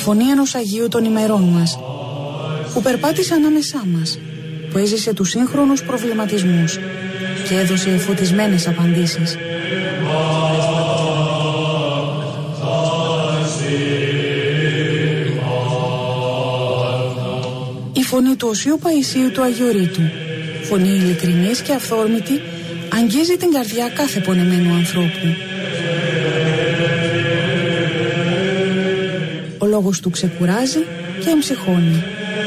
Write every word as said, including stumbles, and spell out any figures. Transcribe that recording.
φωνή ενός Αγίου των ημερών μας, που περπάτησε ανάμεσά μας, που έζησε τους σύγχρονους προβληματισμούς και έδωσε φωτισμένες απαντήσεις. Η φωνή του Οσίου Παϊσίου του Αγιορείτου, φωνή ειλικρινής και αυθόρμητη, αγγίζει την καρδιά κάθε πονεμένου ανθρώπου. Ο λόγος του ξεκουράζει και εμψυχώνει.